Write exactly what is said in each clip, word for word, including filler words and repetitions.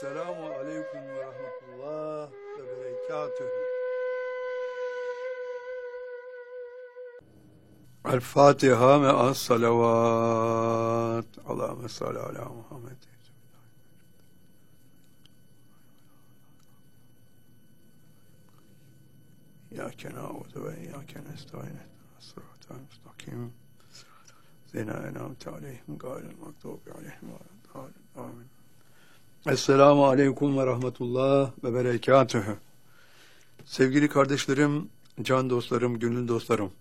Selamu aleyküm ve rahmetullah ve berekatühü. El Fatiha ve as salavat. Allahümme salli ala Muhammed. İyyâke na'budu ve iyyâke nestaîn. Sıratal müstakim. Zina en'amte aleyhim gâyril mağdûbi aleyhim ve lad-dâllîn. Amin. Esselamu aleyküm ve rahmetullah ve berekatühü. Sevgili kardeşlerim, can dostlarım, gönül dostlarım,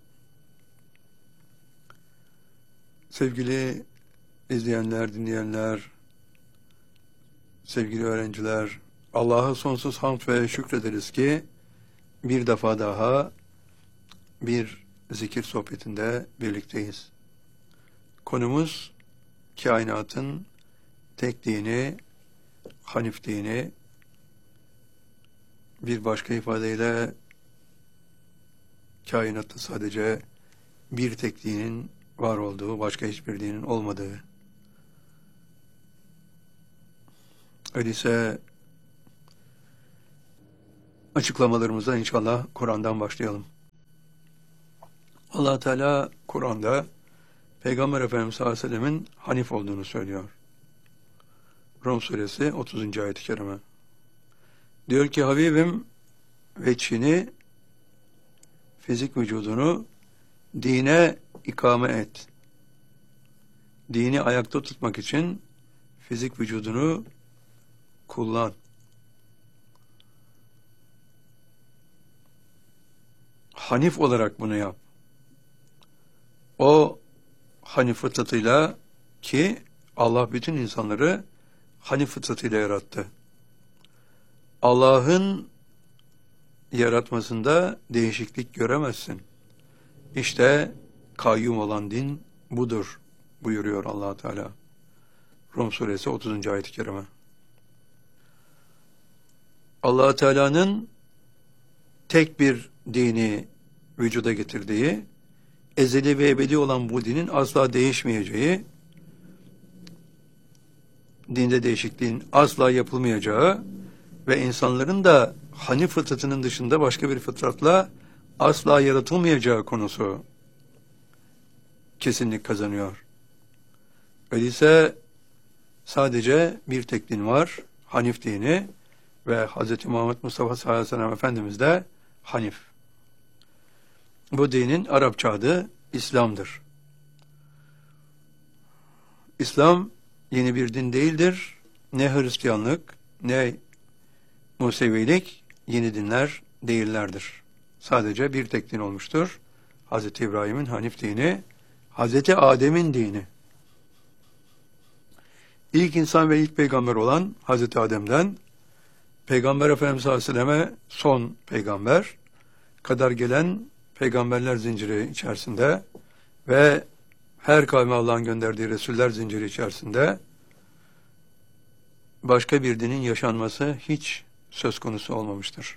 sevgili izleyenler, dinleyenler, sevgili öğrenciler, Allah'a sonsuz hamd ve şükrederiz ki bir defa daha bir zikir sohbetinde birlikteyiz. Konumuz kainatın tek dini, Hanif dini, bir başka ifadeyle kainatta sadece bir tek dinin var olduğu, başka hiçbir dinin olmadığı. Öyleyse açıklamalarımıza inşallah Kur'an'dan başlayalım. Allah Teala Kur'an'da Peygamber Efendimiz sallallahu aleyhi ve sellemin Hanif olduğunu söylüyor. Rum suresi otuzuncu ayet-i kerime. Diyor ki Habibim veçhini, fizik vücudunu dine ikame et. Dini ayakta tutmak için fizik vücudunu kullan. Hanif olarak bunu yap. O Hanif fıtratıyla ki Allah bütün insanları Hanif fıtratıyla yarattı. Allah'ın yaratmasında değişiklik göremezsin. İşte kayyum olan din budur buyuruyor Allah Teala. Rum suresi otuzuncu ayet-i kerime. Allah Teala'nın tek bir dini vücuda getirdiği, ezeli ve ebedi olan bu dinin asla değişmeyeceği, dinde değişikliğin asla yapılmayacağı ve insanların da Hanif fıtratının dışında başka bir fıtratla asla yaratılmayacağı konusu kesinlik kazanıyor. Öyleyse sadece bir tek din var, Hanif dini ve Hz. Muhammed Mustafa sallallahu aleyhi ve sellem Efendimiz de Hanif. Bu dinin Arapça adı İslam'dır. İslam yeni bir din değildir. Ne Hristiyanlık, ne Musevilik yeni dinler değillerdir. Sadece bir tek din olmuştur. Hazreti İbrahim'in Hanif dini, Hazreti Adem'in dini. İlk insan ve ilk peygamber olan Hazreti Adem'den Peygamber Efendimiz sallallahu aleyhi ve selleme son peygamber kadar gelen peygamberler zinciri içerisinde ve her kavme Allah'ın gönderdiği Resuller zinciri içerisinde başka bir dinin yaşanması hiç söz konusu olmamıştır.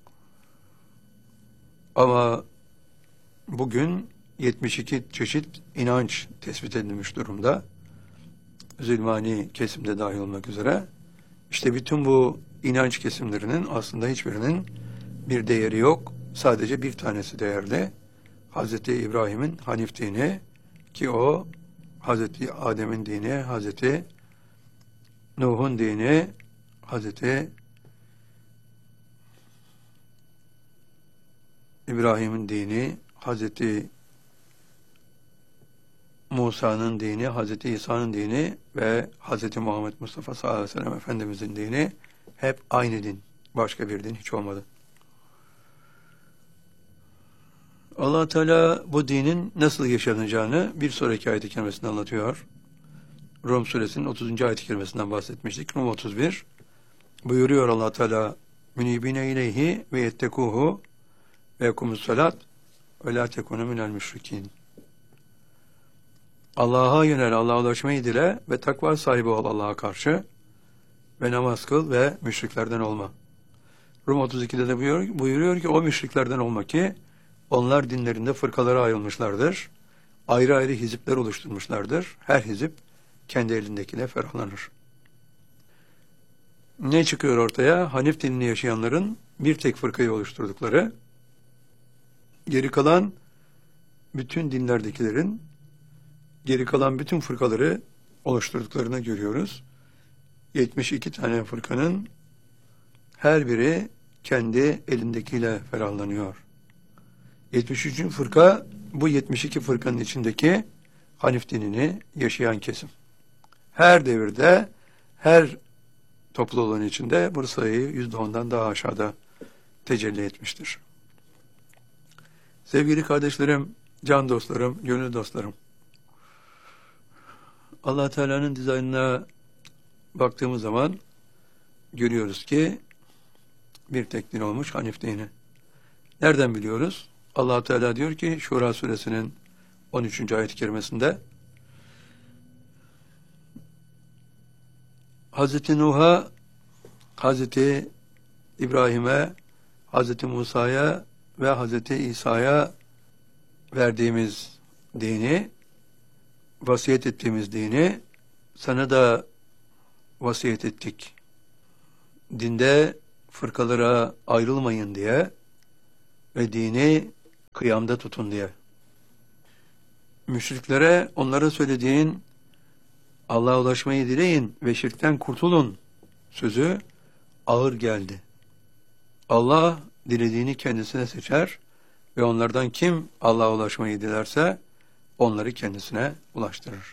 Ama bugün yetmiş iki çeşit inanç tespit edilmiş durumda. Zülmani kesimde dahil olmak üzere. İşte bütün bu inanç kesimlerinin aslında hiçbirinin bir değeri yok. Sadece bir tanesi değerli. Hazreti İbrahim'in Hanif dini ki o Hazreti Adem'in dini, Hazreti Nuh'un dini, Hazreti İbrahim'in dini, Hazreti Musa'nın dini, Hazreti İsa'nın dini ve Hazreti Muhammed Mustafa sallallahu aleyhi ve sellem Efendimizin dini hep aynı din. Başka bir din hiç olmadı. Allah Teala bu dinin nasıl yaşanacağını bir sonraki ayet-i kerimesinde anlatıyor. Rum suresinin otuzuncu ayet-i kerimesinden bahsetmiştik. Rum otuz bir. Buyuruyor Allah Teala: "Münibine ileyhi ve yettekuhu ve yekumus salat ve la tekunu minel müşrikin." Allah'a yönel, Allah'a ulaşmayı dile ve takva sahibi ol Allah'a karşı ve namaz kıl ve müşriklerden olma. Rum otuz ikide de buyuruyor, buyuruyor ki o müşriklerden olma ki onlar dinlerinde fırkalara ayrılmışlardır. Ayrı ayrı hizipler oluşturmuşlardır. Her hizip kendi elindekine ferahlanır. Ne çıkıyor ortaya? Hanif dinini yaşayanların bir tek fırkayı oluşturdukları, geri kalan bütün dinlerdekilerin geri kalan bütün fırkaları oluşturduklarını görüyoruz. yetmiş iki tane fırkanın her biri kendi elindekiyle ferahlanıyor. yetmiş üçüncü fırka bu yetmiş iki fırkanın içindeki Hanif dinini yaşayan kesim. Her devirde, her topluluğun içinde bu sayıyı yüzde ondan daha aşağıda tecelli etmiştir. Sevgili kardeşlerim, can dostlarım, gönül dostlarım, Allah Teala'nın dizaynına baktığımız zaman görüyoruz ki bir tek din olmuş Hanif dini. Nereden biliyoruz? Allah Teala diyor ki Şura suresinin on üçüncü ayet-i kerimesinde Hazreti Nuh'a, Hazreti İbrahim'e, Hazreti Musa'ya ve Hazreti İsa'ya verdiğimiz dini, vasiyet ettiğimiz dini sana da vasiyet ettik. Dinde fırkalara ayrılmayın diye ve dini kıyamda tutun diye. Müşriklere onlara söylediğin Allah'a ulaşmayı dileyin ve şirkten kurtulun sözü ağır geldi. Allah dilediğini kendisine seçer ve onlardan kim Allah'a ulaşmayı dilerse onları kendisine ulaştırır.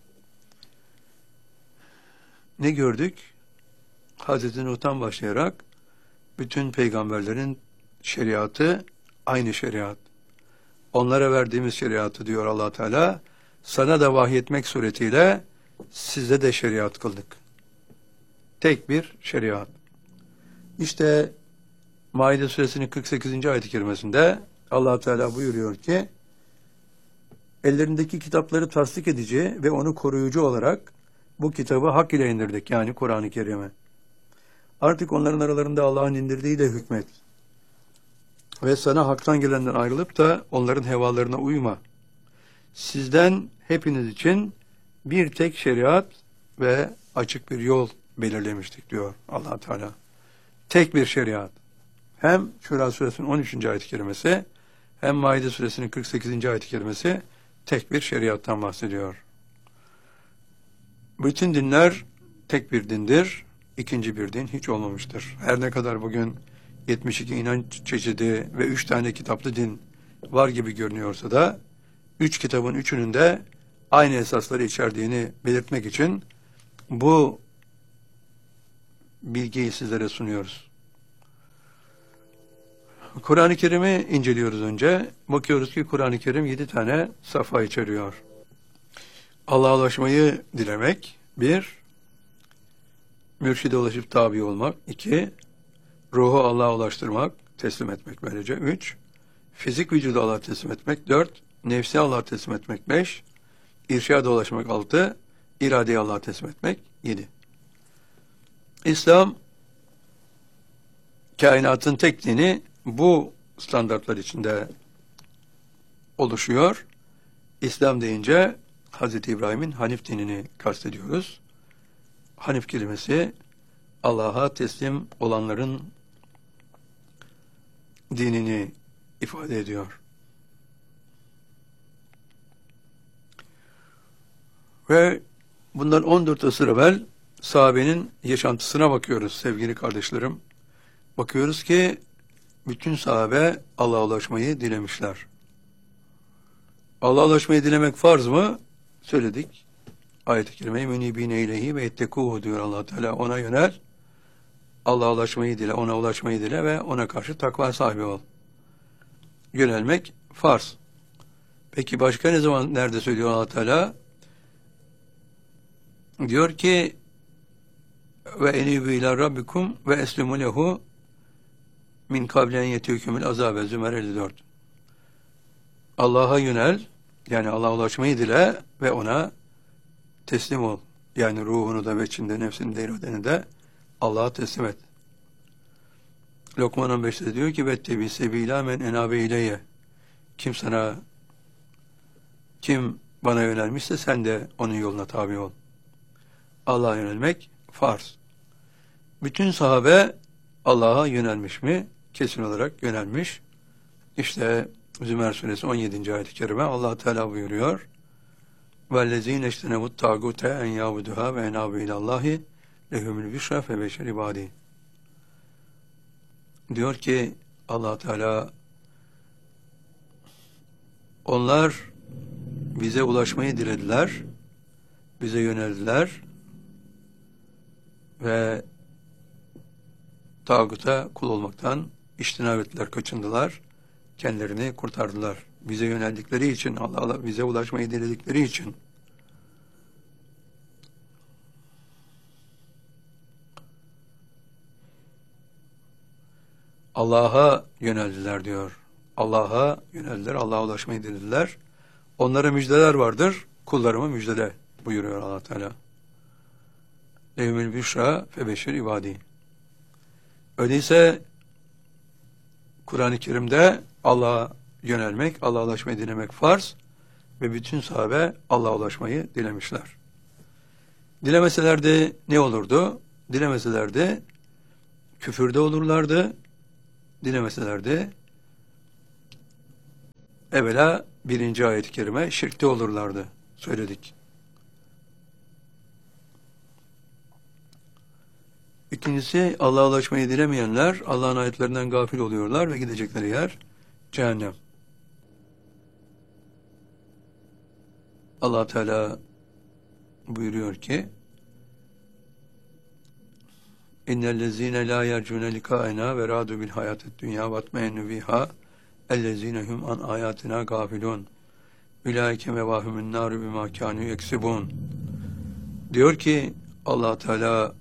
Ne gördük? Hazreti Nuh'tan başlayarak bütün peygamberlerin şeriatı aynı şeriat. Onlara verdiğimiz şeriatı diyor Allah Teala, sana da vahyetmek suretiyle size de şeriat kıldık. Tek bir şeriat. İşte Maide suresinin kırk sekizinci ayet-i kerimesinde Allah Teala buyuruyor ki ellerindeki kitapları tasdik edici ve onu koruyucu olarak bu kitabı hak ile indirdik, yani Kur'an-ı Kerim'e. Artık onların aralarında Allah'ın indirdiğiyle hükmet. Ve sana haktan gelenden ayrılıp da onların hevalarına uyma. Sizden hepiniz için bir tek şeriat ve açık bir yol belirlemiştik diyor Allah Teala. Tek bir şeriat. Hem Şura suresinin on üçüncü ayet-i kerimesi hem Maide suresinin kırk sekizinci ayet-i kerimesi tek bir şeriattan bahsediyor. Bütün dinler tek bir dindir. İkinci bir din hiç olmamıştır. Her ne kadar bugün yetmiş iki inanç çeşidi ve üç tane kitaplı din var gibi görünüyorsa da üç kitabın üçünün de aynı esasları içerdiğini belirtmek için bu bilgiyi sizlere sunuyoruz. Kur'an-ı Kerim'i inceliyoruz önce. Bakıyoruz ki Kur'an-ı Kerim yedi tane sayfa içeriyor. Allah'a ulaşmayı dilemek, bir, mürşide ulaşıp tabi olmak, iki, ruhu Allah'a ulaştırmak, teslim etmek böylece, üç, fizik vücudu Allah'a teslim etmek, dört, nefsi Allah'a teslim etmek, beş, irşada ulaşmak, altı, iradeyi Allah'a teslim etmek, yedi. İslam, kainatın tek dini bu standartlar içinde oluşuyor. İslam deyince Hazreti İbrahim'in Hanif dinini kastediyoruz. Hanif kelimesi Allah'a teslim olanların dinini ifade ediyor. Ve bundan on dört asır evvel sahabenin yaşantısına bakıyoruz sevgili kardeşlerim. Bakıyoruz ki bütün sahabe Allah'a ulaşmayı dilemişler. Allah'a ulaşmayı dilemek farz mı? Söyledik. Ayet-i kerime "Münibine ileyhi ve ettekuhu" diyor Allah Teala. Ona yönel, Allah'a ulaşmayı dile, ona ulaşmayı dile ve ona karşı takva sahibi ol. Yönelmek farz. Peki başka ne zaman, nerede söylüyor Allah Teala? Diyor ki ve enibu ila rabbikum ve eslimu lehu min kablen yetihükümül azabe. Zümer elli dört. Allah'a yönel, yani Allah'a ulaşmayı dile ve ona teslim ol. Yani ruhunu da ve içinde nefsini de iradeni de Allah'a teslim et. Lokman on beşte diyor ki vettebi sebila men enabe ileyye. Kim sana, kim bana yönelmişse sen de onun yoluna tabi ol. Allah'a yönelmek farz. Bütün sahabe Allah'a yönelmiş mi? Kesin olarak yönelmiş. İşte Zümer suresi on yedinci ayet-i kerime Allah Teala buyuruyor. وَالَّذ۪ينَ اَجْتَنَبُوا الطَّاغُوتَ اَنْ يَعْبُدُهَا وَاَنَابُوا اِلَى اللّٰهِ لَهُمُ الْبُشْرَى فَبَشِّرْ عِبَادِهِ. Diyor ki Allah Teala, onlar bize ulaşmayı dilediler, bize yöneldiler ve tağuta kul olmaktan iştinab ettiler, kaçındılar, kendilerini kurtardılar. Bize yöneldikleri için, Allah'a bize ulaşmayı diledikleri için. Allah'a yöneldiler diyor. Allah'a yöneldiler, Allah'a ulaşmayı dilediler. Onlara müjdeler vardır, kullarıma müjdele buyuruyor Allah Teala. Lehumül büşra febeşir ibadi. Öyleyse Kur'an-ı Kerim'de Allah'a yönelmek, Allah'a ulaşmayı dilemek farz ve bütün sahabe Allah'a ulaşmayı dilemişler. Dilemeselerdi ne olurdu? Dilemeselerdi küfürde olurlardı. Dilemeselerdi evvela birinci ayet-i kerime şirkte olurlardı. Söyledik. İkincisi, Allah'a ulaşmayı dilemeyenler Allah'ın ayetlerinden gafil oluyorlar ve gidecekleri yer cehennem. Allah Teala buyuruyor ki İnnellezîne lâ yercûne likâenâ ve râdû bil hayâted dünyâ vatmeennû bihâ ellezîne hum an âyâtinâ gâfilûn ulaike mevâhumun nâru bimâ kânû yeksibûn. Diyor ki Allah Teala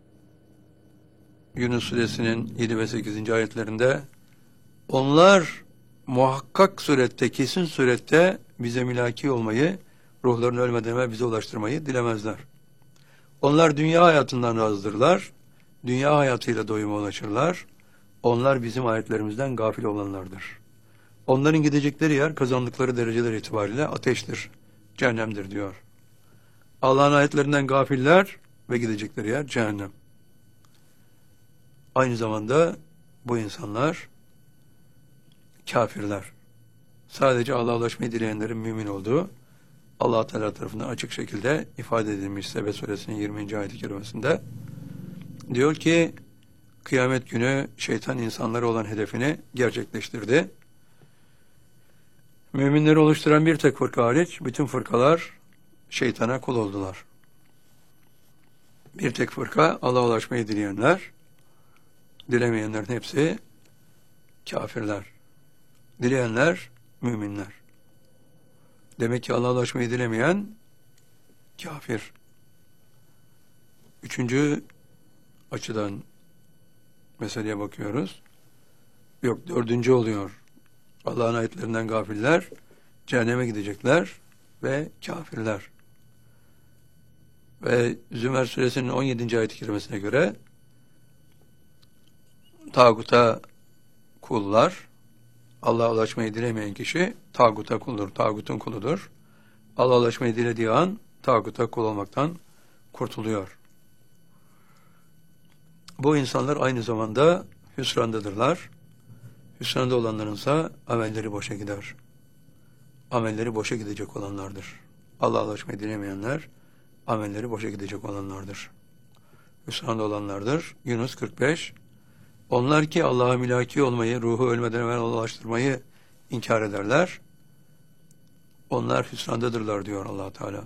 Yunus suresinin yedi ve sekizinci ayetlerinde onlar muhakkak surette, kesin surette bize mülaki olmayı, ruhlarını ölmeden ve bize ulaştırmayı dilemezler. Onlar dünya hayatından razıdırlar, dünya hayatıyla doyuma ulaşırlar. Onlar bizim ayetlerimizden gafil olanlardır. Onların gidecekleri yer kazandıkları dereceler itibariyle ateştir, cehennemdir diyor. Allah'ın ayetlerinden gafiller ve gidecekleri yer cehennem. Aynı zamanda bu insanlar kafirler. Sadece Allah'a ulaşmayı dileyenlerin mümin olduğu Allah Teala tarafından açık şekilde ifade edilmiş Sebe suresinin yirminci ayet-i kerimesinde. Diyor ki kıyamet günü şeytan insanlara olan hedefini gerçekleştirdi. Müminleri oluşturan bir tek fırka hariç bütün fırkalar şeytana kul oldular. Bir tek fırka Allah'a ulaşmayı dileyenler, dilemeyenlerin hepsi kafirler. Dileyenler müminler. Demek ki Allah'a ulaşmayı dilemeyen kafir. Üçüncü açıdan meseleye bakıyoruz. Yok, dördüncü oluyor. Allah'ın ayetlerinden gafiller cehenneme gidecekler ve kafirler. Ve Zümer suresinin on yedinci ayet-i kerimesine göre tağuta kullar, Allah'a ulaşmayı dilemeyen kişi tağuta kuldur, tağutun kuludur. Allah'a ulaşmayı dilediği an tağuta kul olmaktan kurtuluyor. Bu insanlar aynı zamanda hüsrandadırlar. Hüsranda olanlarınsa amelleri boşa gider. Amelleri boşa gidecek olanlardır. Allah'a ulaşmayı dilemeyenler amelleri boşa gidecek olanlardır. Hüsranda olanlardır. Yunus kırk beş. Onlar ki Allah'a mülaki olmayı, ruhu ölmeden evvel ulaştırmayı inkar ederler. Onlar hüsrandadırlar diyor Allah Teala.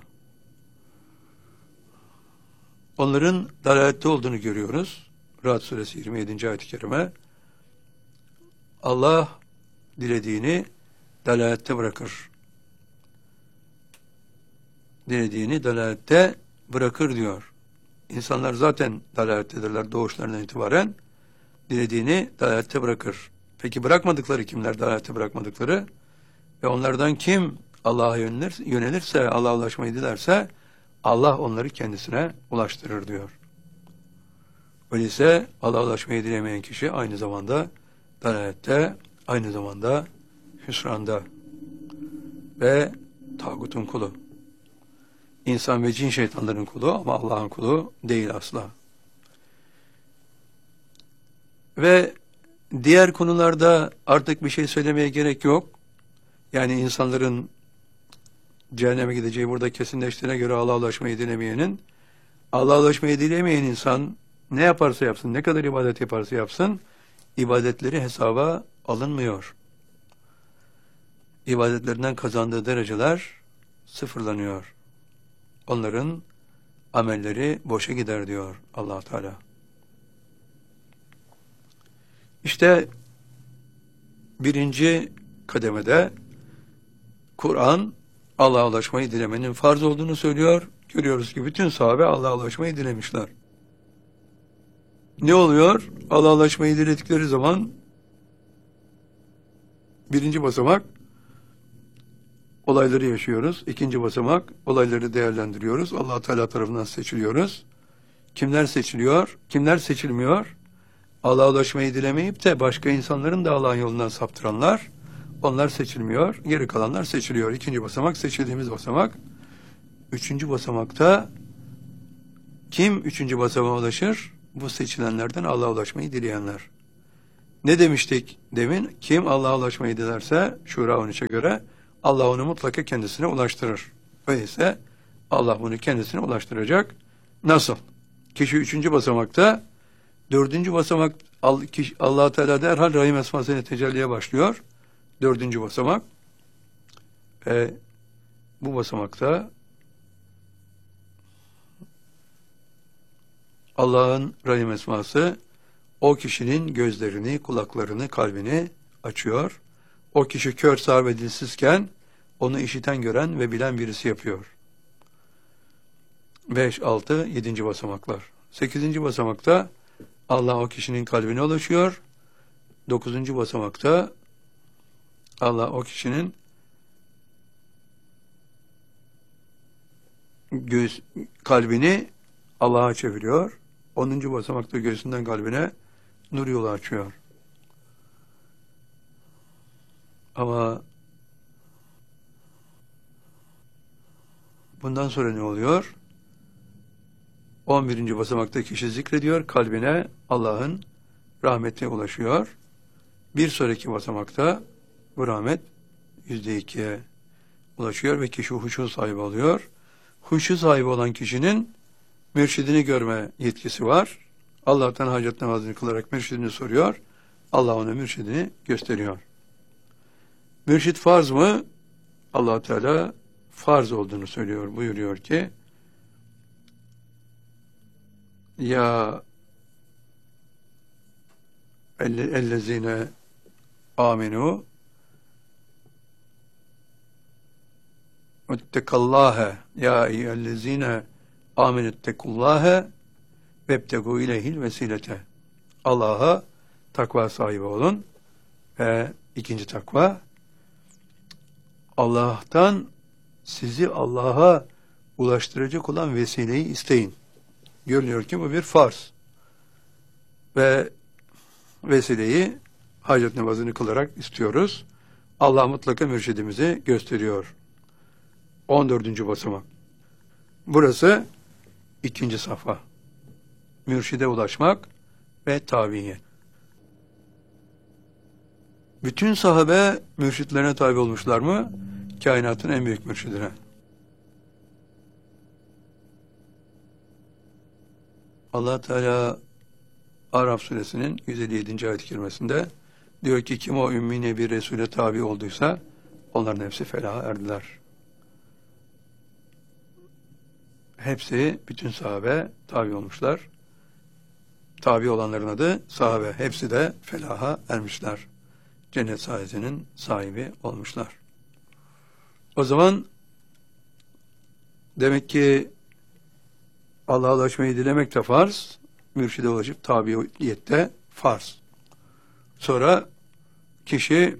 Onların dalalette olduğunu görüyoruz. Ra'd suresi yirmi yedinci ayet-i kerime. Allah dilediğini dalalette bırakır. Dilediğini dalalette bırakır diyor. İnsanlar zaten dalalettedirler doğuşlarından itibaren. Dilediğini dalalette bırakır. Peki bırakmadıkları kimler dalalette bırakmadıkları? Ve onlardan kim Allah'a yönelir, yönelirse, Allah'a ulaşmayı dilerse Allah onları kendisine ulaştırır diyor. Öyleyse Allah'a ulaşmayı dilemeyen kişi aynı zamanda dalalette, aynı zamanda hüsranda ve tağutun kulu. İnsan ve cin şeytanların kulu ama Allah'ın kulu değil asla. Ve diğer konularda artık bir şey söylemeye gerek yok. Yani insanların cehenneme gideceği burada kesinleştiğine göre Allah'a ulaşmayı dilemeyenin, Allah'a ulaşmayı dilemeyen insan ne yaparsa yapsın, ne kadar ibadet yaparsa yapsın, ibadetleri hesaba alınmıyor. İbadetlerinden kazandığı dereceler sıfırlanıyor. Onların amelleri boşa gider diyor Allah Teala. İşte birinci kademede Kur'an Allah'a ulaşmayı dilemenin farz olduğunu söylüyor. Görüyoruz ki bütün sahabe Allah'a ulaşmayı dilemişler. Ne oluyor? Allah'a ulaşmayı diledikleri zaman birinci basamak olayları yaşıyoruz. İkinci basamak olayları değerlendiriyoruz. Allah Teala tarafından seçiliyoruz. Kimler seçiliyor? Kimler seçilmiyor? Allah'a ulaşmayı dilemeyip de başka insanların da Allah'ın yolundan saptıranlar, onlar seçilmiyor. Geri kalanlar seçiliyor. İkinci basamak seçildiğimiz basamak. Üçüncü basamakta kim üçüncü basamağa ulaşır? Bu seçilenlerden Allah'a ulaşmayı dileyenler. Ne demiştik demin? Kim Allah'a ulaşmayı dilerse Şura on üçe göre Allah onu mutlaka kendisine ulaştırır. Öyleyse Allah bunu kendisine ulaştıracak. Nasıl? Kişi üçüncü basamakta, dördüncü basamak Allah-u Teala derhal Rahim esmasıyla tecelliye başlıyor. Dördüncü basamak. Ve bu basamakta Allah'ın Rahim esması o kişinin gözlerini, kulaklarını, kalbini açıyor. O kişi kör, sağır ve dilsizken onu işiten, gören ve bilen birisi yapıyor. Beş, altı, yedinci basamaklar. Sekizinci basamakta Allah o kişinin kalbine ulaşıyor. Dokuzuncu basamakta Allah o kişinin göz, kalbini Allah'a çeviriyor. Onuncu basamakta göğsünden kalbine nur yolu açıyor. Ama bundan sonra ne oluyor? On birinci basamakta kişi zikrediyor, kalbine Allah'ın rahmeti ulaşıyor. Bir sonraki basamakta bu rahmet yüzde ikiye ulaşıyor ve kişi huşu sahibi oluyor. Huşu sahibi olan kişinin mürşidini görme yetkisi var. Allah'tan hacet namazını kılarak mürşidini soruyor. Allah ona mürşidini gösteriyor. Mürşid farz mı? Allah Teala farz olduğunu söylüyor. Buyuruyor ki ya ellezine aminu ittekallaha ya eyyühellezine aminu ittekullaha vebtegu ileyhil vesilete. Allah'a takva sahibi olun ve ikinci takva Allah'tan sizi Allah'a ulaştıracak olan vesileyi isteyin. Görünüyor ki bu bir farz. Ve vesileyi hacet namazını kılarak istiyoruz. Allah mutlaka mürşidimizi gösteriyor. on dördüncü basamak. Burası ikinci safha. Mürşide ulaşmak ve tabiyet. Bütün sahabe mürşitlerine tabi olmuşlar mı? Kainatın en büyük mürşidine. Allah Teala Araf suresinin yüz elli yedinci ayet-i kerimesinde diyor ki kim o ümmi nebi Resul'e tabi olduysa onların hepsi felaha erdiler. Hepsi, bütün sahabe tabi olmuşlar. Tabi olanların adı sahabe. Hepsi de felaha ermişler. Cennet saadetinin sahibi olmuşlar. O zaman demek ki Allah'a ulaşmayı dilemek de farz, mürşide ulaşıp tabiyette farz. Sonra kişi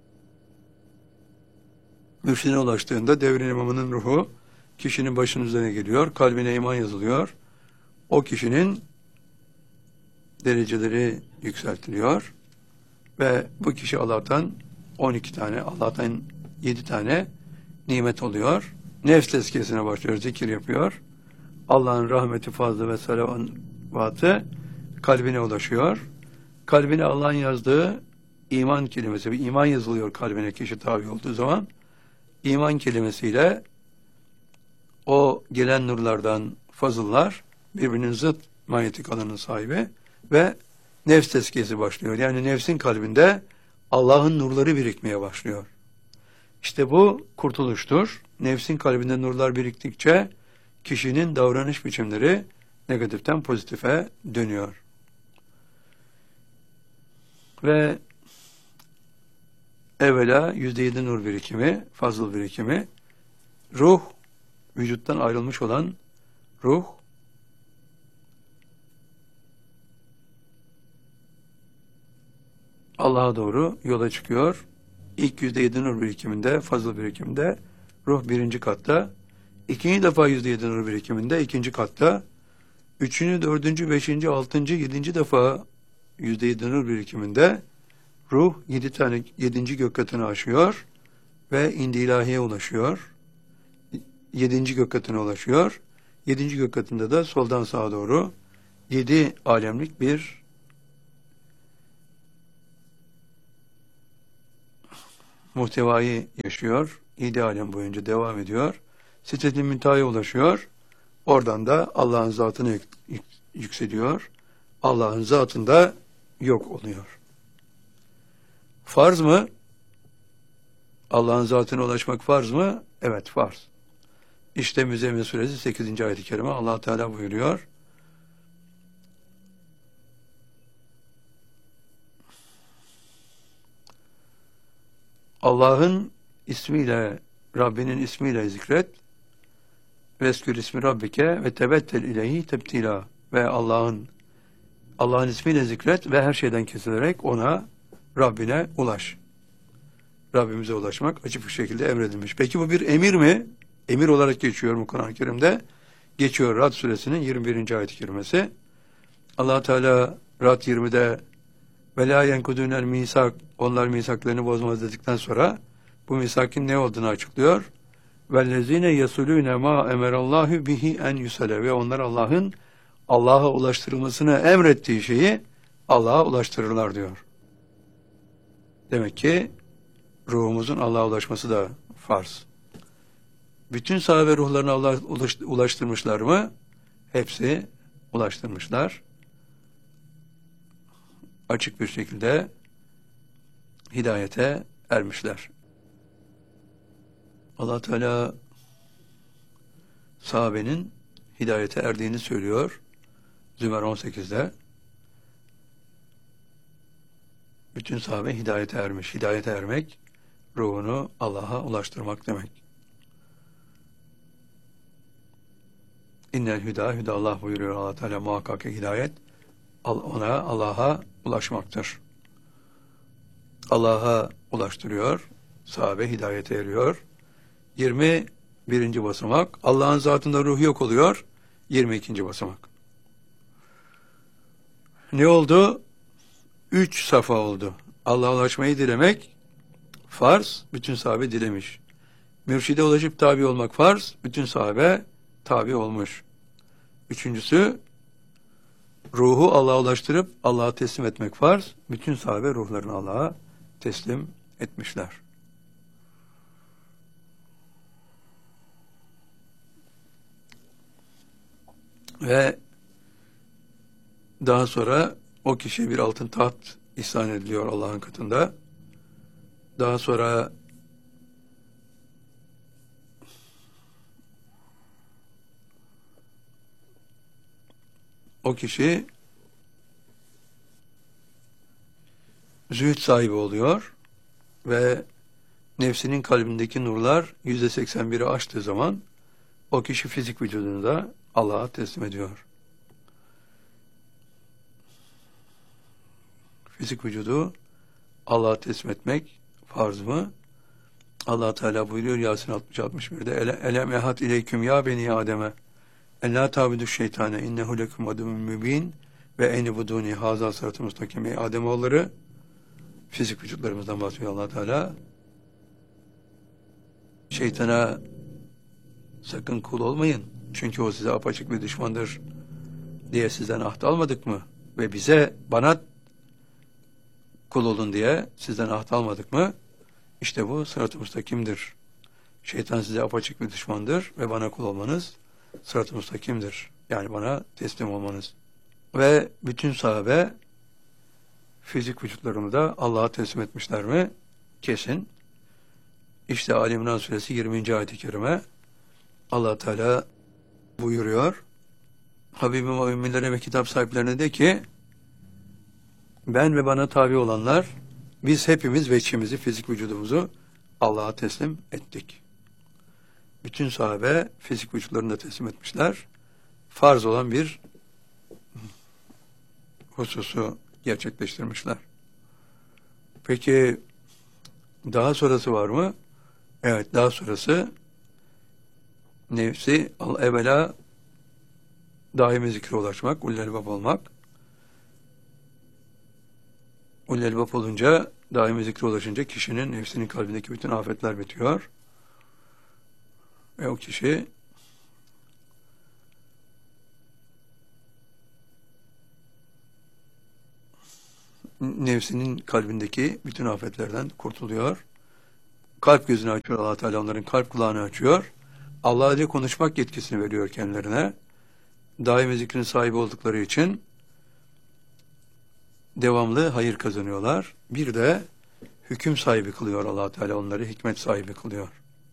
mürşidine ulaştığında devrin imamının ruhu kişinin başının üzerine geliyor, kalbine iman yazılıyor. O kişinin dereceleri yükseltiliyor ve bu kişi Allah'tan on iki tane, Allah'tan yedi tane nimet oluyor. Nefs tezkiyesine başlıyor, zikir yapıyor. Allah'ın rahmeti, fazlı ve salavatı kalbine ulaşıyor. kalbine Allah'ın yazdığı iman kelimesi, bir iman yazılıyor kalbine kişi tabi olduğu zaman. İman kelimesiyle o gelen nurlardan fazıllar birbirinin zıt manyetik alanın sahibi ve nefs tezkiyesi başlıyor. Yani nefsin kalbinde Allah'ın nurları birikmeye başlıyor. İşte bu kurtuluştur. Nefsin kalbinde nurlar biriktikçe kişinin davranış biçimleri negatiften pozitife dönüyor. Ve evvela yüzde yedi nur birikimi, fazıl birikimi, ruh, vücuttan ayrılmış olan ruh, Allah'a doğru yola çıkıyor. İlk yüzde yedi nur birikiminde, fazıl birikiminde ruh birinci katta, ikinci defa yüzde yedi nur birikiminde ikinci katta, üçüncü, dördüncü, beşinci, altıncı, yedinci defa yüzde yedi nur birikiminde ruh yedi tane yedinci gök katını aşıyor ve indi ilahiye ulaşıyor. Yedinci gök katına ulaşıyor. Yedinci gök katında da soldan sağa doğru yedi alemlik bir muhtevayı yaşıyor. Yedi alem boyunca devam ediyor. Sidret-i Münteha'ya ulaşıyor. Oradan da Allah'ın zatına yük, yük, yükseliyor. Allah'ın zatında yok oluyor. Farz mı? Allah'ın zatına ulaşmak farz mı? Evet, farz. İşte Müzzemmil Suresi sekizinci ayet-i kerime Allah Teala buyuruyor. Allah'ın ismiyle, Rabbinin ismiyle zikret. Veskür ismi Rabbike ve tebettel ileyhi tebtila. Ve Allah'ın Allah'ın ismiyle zikret ve her şeyden kesilerek ona, Rabbine ulaş. Rabbimize ulaşmak açık bir şekilde emredilmiş. Peki bu bir emir mi? Emir olarak geçiyor mu Kur'an-ı Kerim'de? Geçiyor Rad suresinin yirmi birinci ayet-i kerimesi. Allah Teala Rad yirmide ve la yenkudunel misak, onlar misaklarını bozmaz dedikten sonra bu misakin ne olduğunu açıklıyor. Vellezine yesulune ma emerallahu bihi en yusale, ve onlar Allah'ın Allah'a ulaştırılmasını emrettiği şeyi Allah'a ulaştırırlar diyor. Demek ki ruhumuzun Allah'a ulaşması da farz. Bütün sahabe ruhlarını Allah'a ulaştırmışlar mı? Hepsi ulaştırmışlar. Açık bir şekilde hidayete ermişler. Allah Teala sahabenin hidayete erdiğini söylüyor. Zümer on sekizde. Bütün sahabe hidayete ermiş. Hidayete ermek, ruhunu Allah'a ulaştırmak demek. İnnel hüda, hüda Allah buyuruyor Allah Teala, muhakkak hidayet ona, Allah'a ulaşmaktır. Allah'a ulaştırıyor. Sahabe hidayete eriyor. yirmi birinci basamak. Allah'ın zatında ruh yok oluyor. yirmi ikinci basamak. Ne oldu? Üç safa oldu. Allah'a ulaşmayı dilemek farz, bütün sahabe dilemiş. Mürşide ulaşıp tabi olmak farz, bütün sahabe tabi olmuş. Üçüncüsü, ruhu Allah'a ulaştırıp Allah'a teslim etmek farz, bütün sahabe ruhlarını Allah'a teslim etmişler. Ve daha sonra o kişiye bir altın taht ihsan ediliyor Allah'ın katında. Daha sonra o kişi zühd sahibi oluyor ve nefsinin kalbindeki nurlar yüzde seksen biri aştığı zaman o kişi fizik vücudunu da Allah'a teslim ediyor. Fizik vücudu Allah'a teslim etmek farz mı? Allah Teala buyuruyor Yasin altmış altmış birde elem ehat ileyküm ya beni Adem'e en la tabidu şeytane innehu lekum adumun mübin ve enibuduni haza sıratı mustakim. Ey Ademoğulları, fizik vücutlarımızdan bahsediyor Allah Teala. Şeytana sakın kul olmayın. Çünkü o size apaçık bir düşmandır diye sizden ahd almadık mı? Ve bize, bana kul olun diye sizden ahd almadık mı? İşte bu sırat-ı müstakimdir. Şeytan size apaçık bir düşmandır ve bana kul olmanız sırat-ı müstakimdir. Yani bana teslim olmanız. Ve bütün sahabe fizik vücutlarını da Allah'a teslim etmişler mi? Kesin. İşte Ali İmran Suresi yirminci ayet-i kerime Allah Teala buyuruyor. Habibim o ümmilere ve kitap sahiplerine de ki ben ve bana tabi olanlar biz hepimiz veçimizi, fizik vücudumuzu Allah'a teslim ettik. Bütün sahabe fizik vücutlarını da teslim etmişler. Farz olan bir hususu gerçekleştirmişler. Peki daha sonrası var mı? Evet, daha sonrası nefsi evvela daimi zikre ulaşmak, ulul elbab olmak. Ulul elbab olunca, daimi zikre ulaşınca kişinin nefsinin kalbindeki bütün afetler bitiyor. Ve o kişi nefsinin kalbindeki bütün afetlerden kurtuluyor. Kalp gözünü açıyor Allah Teala, onların kalp kulağını açıyor. Allah ile konuşmak yetkisini veriyor kendilerine. Daimi zikrin sahibi oldukları için devamlı hayır kazanıyorlar. Bir de hüküm sahibi kılıyor Allah Teala, onları hikmet sahibi kılıyor.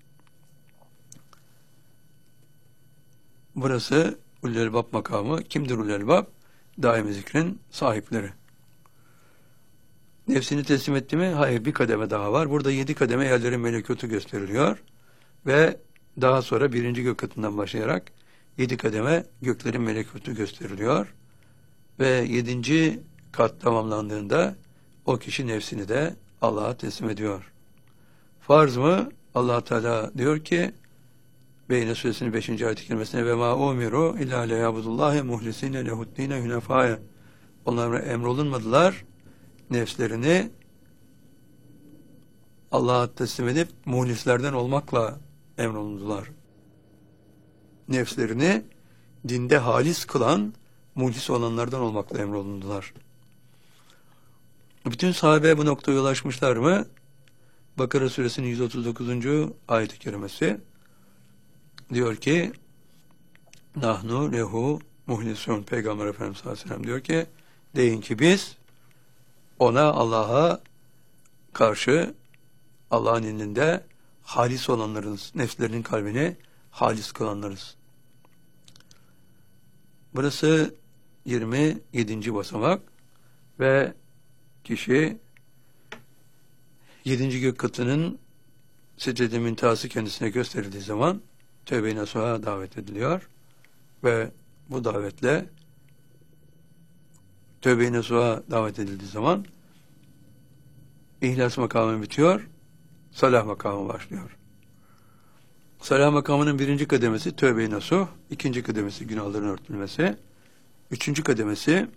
Burası ulul elbab makamı. Kimdir ulul elbab? Daimi zikrin sahipleri. Nefsini teslim etti mi? Hayır, bir kademe daha var. Burada yedi kademe yerlerin melekutu gösteriliyor. Ve daha sonra birinci gök katından başlayarak yedi kademe göklerin melekutu gösteriliyor. Ve yedinci kat tamamlandığında o kişi nefsini de Allah'a teslim ediyor. Farz mı? Allah Teala diyor ki Beyne Suresinin beşinci ayet-i kerimesine ve ma umiru illa liyabudullahi muhlisine lehuddine hünefâye. Onlara emrolunmadılar. Nefslerini Allah'a teslim edip muhlislerden olmakla emrolundular. Nefslerini dinde halis kılan muhlis olanlardan olmakla emrolundular. Bütün sahabe bu noktaya ulaşmışlar mı? Bakara Suresinin yüz otuz dokuzuncu ayet-i kerimesi diyor ki nahnu lehu muhlisun. Peygamber Efendimiz sallallahu aleyhi ve sellem diyor ki deyin ki biz ona, Allah'a karşı Allah'ın indinde halis olanlarız. Nefslerinin kalbini halis kılanlarız. Burası yirmi yedinci basamak ve kişi yedinci gök katının secde-i müntehası kendisine gösterildiği zaman tövbe-i nasuha davet ediliyor ve bu davetle tövbe-i nasuha davet edildiği zaman ihlas makamı bitiyor, salah makamı başlıyor. Salah makamının birinci kademesi tövbe-i nasuh, ikinci kademesi günahların örtülmesi, üçüncü kademesi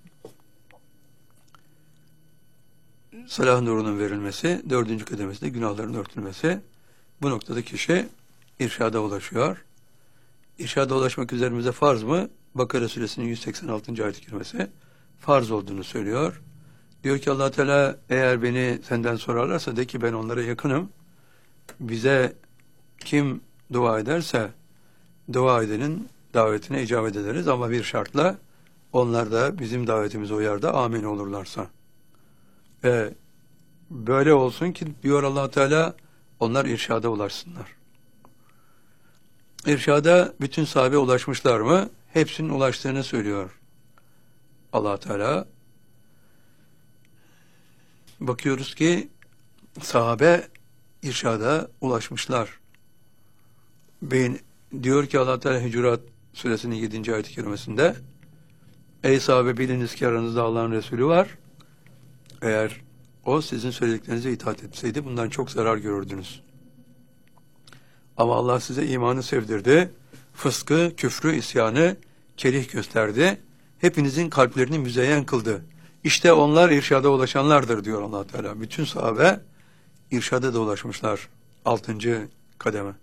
salah nurunun verilmesi, dördüncü kademesi de günahların örtülmesi. Bu noktada kişi irşada ulaşıyor. İrşada ulaşmak üzerimize farz mı? Bakara Suresinin yüz seksen altıncı ayet-i kerimesi farz olduğunu söylüyor. Diyor ki Allah Teala eğer beni senden sorarlarsa de ki ben onlara yakınım. Bize kim dua ederse dua edenin davetine icabet ederiz ama bir şartla onlar da bizim davetimize uyar da amin olurlarsa. Ve böyle olsun ki diyor Allah Teala onlar irşada ulaşsınlar. İrşada bütün sahabe ulaşmışlar mı? Hepsinin ulaştığını söylüyor Allah Teala. Bakıyoruz ki sahabe irşada ulaşmışlar. Beyin, diyor ki Allah Teala Hucurat Suresinin yedinci ayet-i kerimesinde ey sahabe biliniz ki aranızda Allah'ın Resulü var. Eğer o sizin söylediklerinize itaat etseydi bundan çok zarar görürdünüz. Ama Allah size imanı sevdirdi. Fıskı, küfrü, isyanı kerih gösterdi. Hepinizin kalplerini müzeyyen kıldı. İşte onlar irşada ulaşanlardır diyor Allah Teala. Bütün sahabe irşada da ulaşmışlar. Altıncı kademe.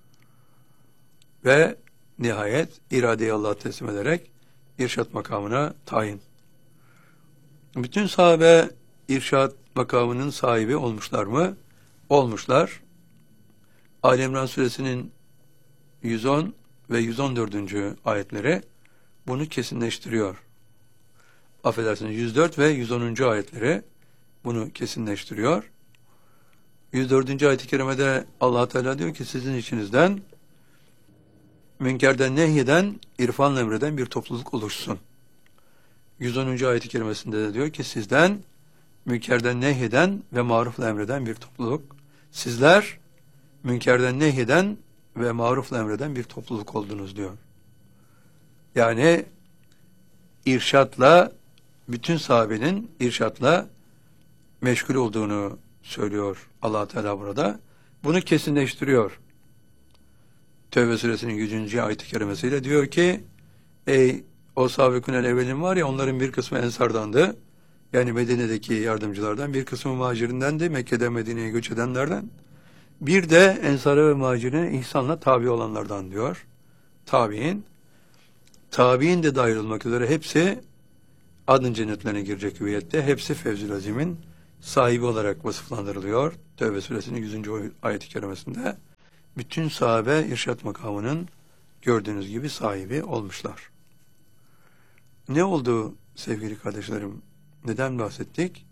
Ve nihayet iradeyi Allah'a teslim ederek irşat makamına tayin. Bütün sahabe irşat makamının sahibi olmuşlar mı? Olmuşlar. Ali İmran suresinin yüz on ve yüz on dördüncü ayetleri bunu kesinleştiriyor. Affedersiniz, yüz dört ve yüz onuncu ayetleri bunu kesinleştiriyor. yüz dördüncü ayet-i kerimede Allah Teala diyor ki sizin içinizden münkerden nehyeden, irfanla emreden bir topluluk oluşsun. yüz onuncu ayet-i kerimesinde de diyor ki sizden münkerden nehyeden ve marufla emreden bir topluluk. Sizler münkerden nehyeden ve marufla emreden bir topluluk oldunuz diyor. Yani irşatla, bütün sahabenin irşatla meşgul olduğunu söylüyor Allah Teala burada. Bunu kesinleştiriyor. Tevbe suresinin yüzüncü ayet-i kerimesiyle diyor ki ey o sahabekünel evvelin var ya, onların bir kısmı Ensardandı. Yani Medine'deki yardımcılardan, bir kısmı muhacirindendi, Mekke'den Medine'ye göç edenlerden. Bir de Ensar'a ve muhacirine ihsanla tabi olanlardan diyor. Tabi'in. Tabi'in de dahil olmak üzere hepsi adın cennetlerine girecek hüviyette. Hepsi Fevzül Azim'in sahibi olarak vasıflandırılıyor. Tevbe suresinin yüzüncü ayet-i kerimesinde. Bütün sahabe irşat makamının gördüğünüz gibi sahibi olmuşlar. Ne oldu sevgili kardeşlerim? Neden bahsettik?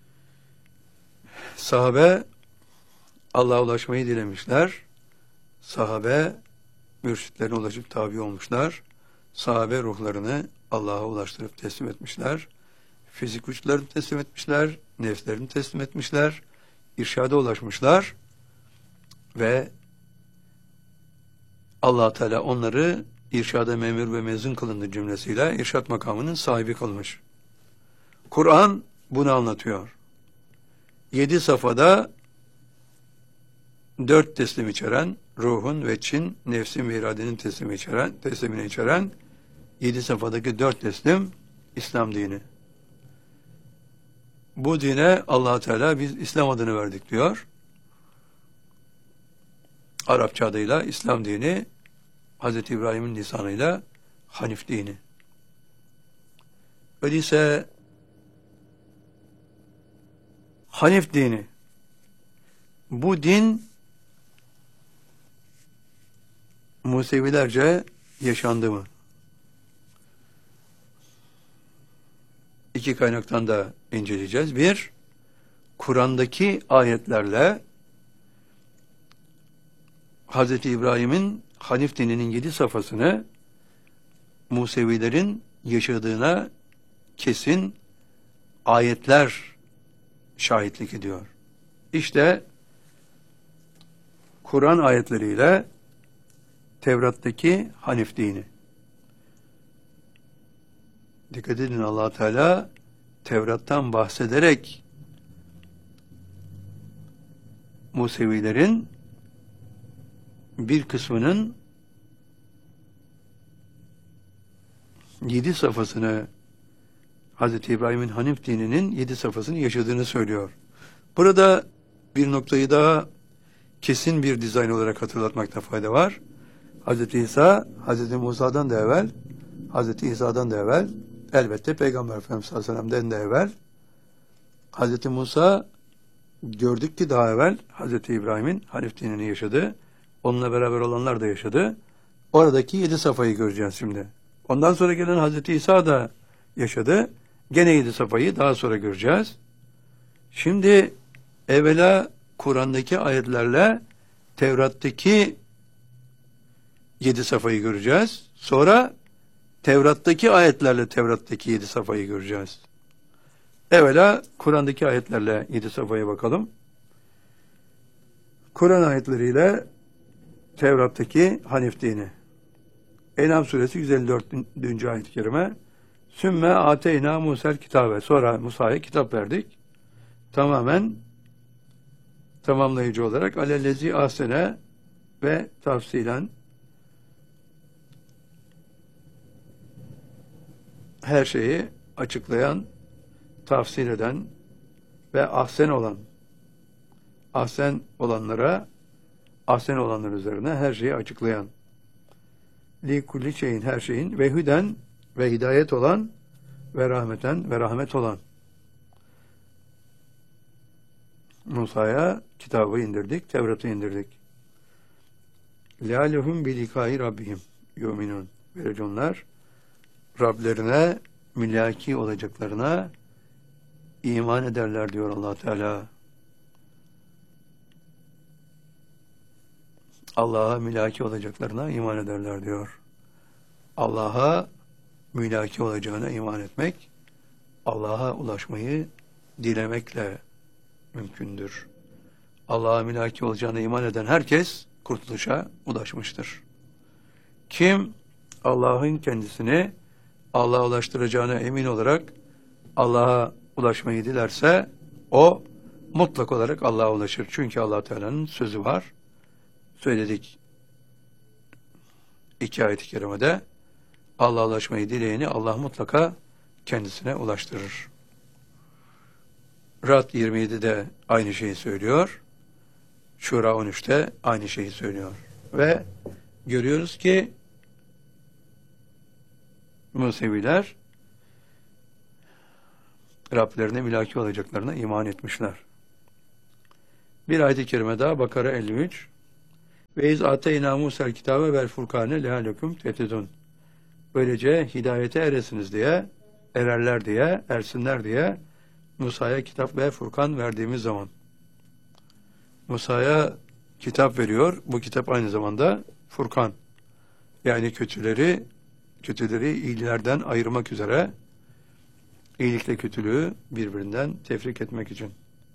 Sahabe Allah'a ulaşmayı dilemişler. Sahabe mürşitlerine ulaşıp tabi olmuşlar. Sahabe ruhlarını Allah'a ulaştırıp teslim etmişler. Fizik güçlerini teslim etmişler. Nefslerini teslim etmişler. İrşada ulaşmışlar. Ve Allah Teala onları irşada memur ve mezun kılındı cümlesiyle irşat makamının sahibi kılmış. Kur'an bunu anlatıyor. Yedi safhada dört teslim içeren, ruhun ve çin, nefsin ve iradenin teslimi içeren, teslimini içeren yedi safhadaki dört teslim İslam dini. Bu dine Allah Teala biz İslam adını verdik diyor. Arapça adıyla İslam dini, Hazreti İbrahim'in lisanıyla Hanif dini. Öyleyse Hanif dini, bu din Musevilerce yaşandı mı? İki kaynaktan da inceleyeceğiz. Bir, Kur'an'daki ayetlerle Hazreti İbrahim'in Hanif dininin yedi safhasını Musevilerin yaşadığına kesin ayetler şahitlik ediyor. İşte Kur'an ayetleriyle Tevrat'taki Hanif dini. Dikkat edin, Allah Teala Tevrat'tan bahsederek Musevilerin bir kısmının yedi safhasını, Hazreti İbrahim'in Hanif dininin yedi safhasını yaşadığını söylüyor. Burada bir noktayı daha kesin bir dizayn olarak hatırlatmakta fayda var. Hazreti İsa, Hazreti Musa'dan da evvel, Hazreti İsa'dan da evvel, elbette Peygamber Efendimiz sallallahu aleyhi ve sellem'den de evvel, Hazreti Musa gördük ki daha evvel Hazreti İbrahim'in Hanif dinini yaşadı. Onunla beraber olanlar da yaşadı. Oradaki yedi safhayı göreceğiz şimdi. Ondan sonra gelen Hazreti İsa da yaşadı. Gene yedi safhayı daha sonra göreceğiz. Şimdi evvela Kur'an'daki ayetlerle Tevrat'taki yedi safhayı göreceğiz. Sonra Tevrat'taki ayetlerle Tevrat'taki yedi safhayı göreceğiz. Evvela Kur'an'daki ayetlerle yedi safhaya bakalım. Kur'an ayetleriyle Tevrat'taki Hanif dini. En'am suresi yüz elli dördüncü ayet-i kerime. Sümme ateyna Musa'l kitabe. Sonra Musa'ya kitap verdik. Tamamen tamamlayıcı olarak alellezi ahsene ve tafsilen her şeyi açıklayan, tafsil eden ve ahsen olan, ahsen olanlara, ahsen olanlar üzerine her şeyi açıklayan, li kulli şeyin, her şeyin, ve hüden ve hidayet olan ve rahmeten ve rahmet olan. Musa'ya kitabı indirdik, Tevrat'ı indirdik. لَعَلَهُمْ بِلِكَاءِ رَبِّهِمْ يُؤْمِنُونَ. Böylece onlar Rablerine mülaki olacaklarına iman ederler diyor Allah Teala. Allah'a mülaki olacaklarına iman ederler diyor. Allah'a mülaki olacağına iman etmek, Allah'a ulaşmayı dilemekle mümkündür. Allah'a mülaki olacağına iman eden herkes kurtuluşa ulaşmıştır. Kim Allah'ın kendisini Allah'a ulaştıracağına emin olarak Allah'a ulaşmayı dilerse o mutlak olarak Allah'a ulaşır. Çünkü Allah Teala'nın sözü var. Söyledik iki ayet-i kerimede, Allah'a ulaşmayı dileyeni Allah mutlaka kendisine ulaştırır. Ra'd yirmi yedi'de aynı şeyi söylüyor. Şura on üç'te aynı şeyi söylüyor. Ve görüyoruz ki Museviler Rablerine mülaki olacaklarına iman etmişler. Bir ayet-i kerime daha, Bakara elli üç. Ve iz ateyna Musa'l kitabe vel furkane lealekum tetedun. Böylece hidayete eresiniz diye, ererler diye, ersinler diye Musa'ya kitap ve Furkan verdiğimiz zaman. Musa'ya kitap veriyor. Bu kitap aynı zamanda Furkan. Yani kötüleri, kötüleri iyilerden ayırmak üzere, iyilikle kötülüğü birbirinden tefrik etmek için.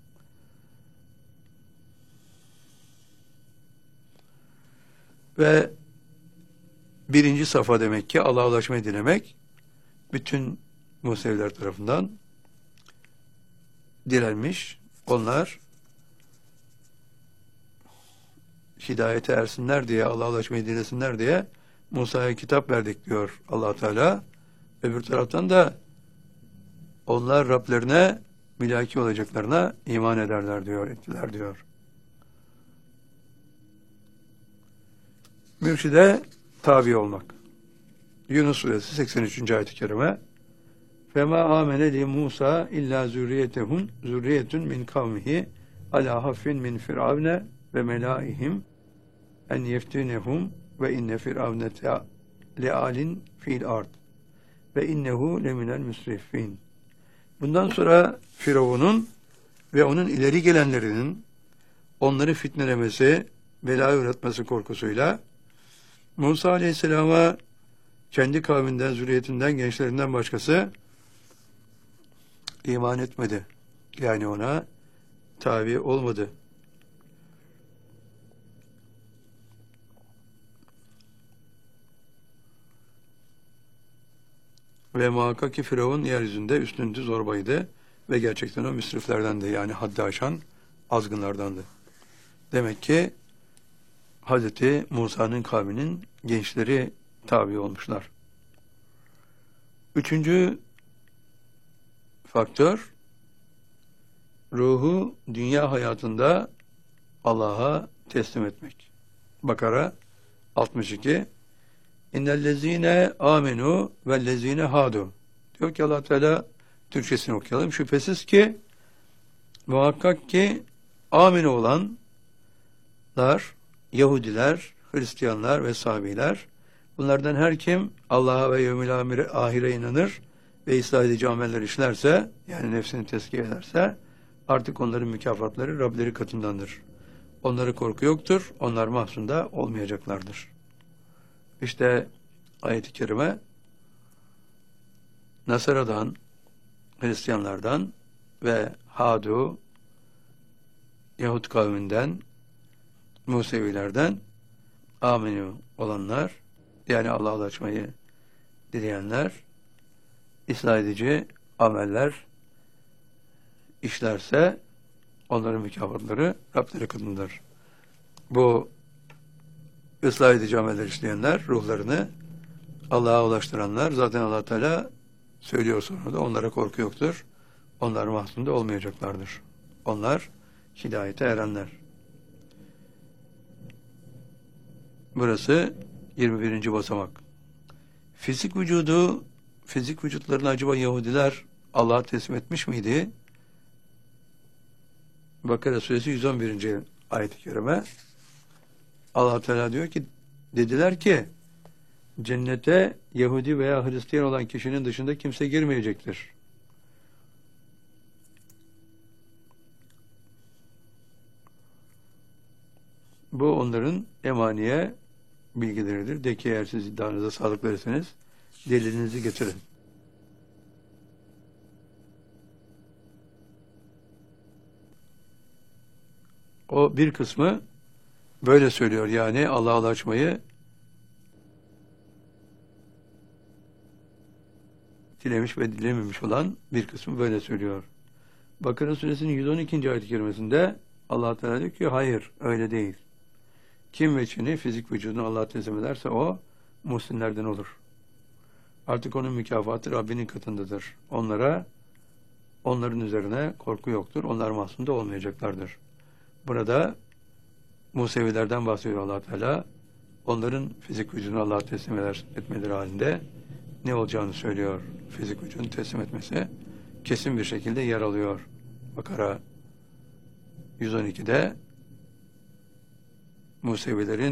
Ve birinci safa demek ki Allah'a ulaşmayı dilemek, bütün Museviler tarafından dilenmiş. Onlar hidayete ersinler diye, Allah'a ulaşmayı dilesinler diye Musa'ya kitap verdik diyor Allah Teala. Öbür taraftan da onlar Rablerine mülaki olacaklarına iman ederler diyor, ettiler diyor. Mürşide tabi olmak. Yunus suresi seksen üçüncü ayet-i kerime. Fema amene li Musa illa zürriyetehum zürriyetun min kavmihi ala hafin min firavne ve melaihim en yeftinehum ve inne firavne lealin fil ard ve innehu leminel müsrifin. Bundan sonra Firavun'un ve onun ileri gelenlerinin onları fitnelemesi, bela uğratması korkusuyla Musa Aleyhisselam'a kendi kavminden, zürriyetinden, gençlerinden başkası iman etmedi. Yani ona tabi olmadı. Ve muhakkak ki Firavun yeryüzünde üstündü, zorbaydı ve gerçekten o müsriflerdendi. Yani haddi aşan azgınlardandı. Demek ki Hazreti Musa'nın kavminin gençleri tabi olmuşlar. Üçüncü faktör, ruhu dünya hayatında Allah'a teslim etmek. Bakara altmış iki. İnnellezine amenu vellezine hadu. Diyor ki Allah Teala, Türkçesini okuyalım. Şüphesiz ki muhakkak ki aminu olanlar, Yahudiler, Hristiyanlar ve Sabiler, bunlardan her kim Allah'a ve yevmil ahire inanır ve ıslah edici ameller işlerse, yani nefsini tezkiye ederse, artık onların mükafatları Rableri katındandır. Onlara korku yoktur, onlar mahzunda olmayacaklardır. İşte ayet-i kerime, Nasara'dan, Hristiyanlardan ve Hadu, Yahut kavminden, Musevilerden aminu olanlar, yani Allah'a ulaşmayı dileyenler, ıslah edici ameller işlerse onların mükafatları Rableri katındadır. Bu ıslah edici ameller işleyenler, ruhlarını Allah'a ulaştıranlar, zaten Allah Teala söylüyor sonra da onlara korku yoktur. Onlar mahzunda olmayacaklardır. Onlar hidayete erenler. Burası yirmi birinci basamak. Fizik vücudu, fizik vücutlarını acaba Yahudiler Allah'a teslim etmiş miydi? Bakara suresi yüz on birinci ayet-i kerime. Allah Teala diyor ki, dediler ki cennete Yahudi veya Hristiyan olan kişinin dışında kimse girmeyecektir. Bu onların emaniye bilgileridir. De ki eğer siz iddianıza sağlık verirseniz delilinizi getirin. O bir kısmı böyle söylüyor. Yani Allah'a açmayı dilemiş ve dilememiş olan bir kısmı böyle söylüyor. Bakara suresinin yüz on ikinci ayet-i kerimesinde Allah Teala diyor ki hayır öyle değil. Kim veçini fizik vücudunu Allah'a teslim ederse o muhsinlerden olur. Artık onun mükafatı Rabbinin katındadır. Onlara onların üzerine korku yoktur. Onlar mahzun da olmayacaklardır. Burada Musevilerden bahsediyor Allah Teala. Onların fizik vücudunu Allah'a teslim eder, etmeleri halinde ne olacağını söylüyor. Fizik vücudunu teslim etmesi kesin bir şekilde yer alıyor. Bakara yüz on ikide Musevilerin